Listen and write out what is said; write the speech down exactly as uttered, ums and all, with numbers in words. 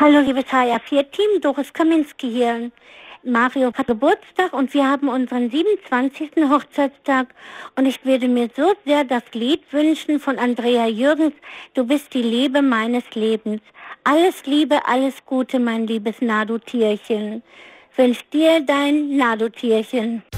Hallo, liebes H R vier Team, Doris Kaminski hier. Mario hat Geburtstag und wir haben unseren siebenundzwanzigsten Hochzeitstag und ich würde mir so sehr das Lied wünschen von Andrea Jürgens, Du bist die Liebe meines Lebens. Alles Liebe, alles Gute, mein liebes Nadu-Tierchen. Wünsch dir dein Nadu-Tierchen.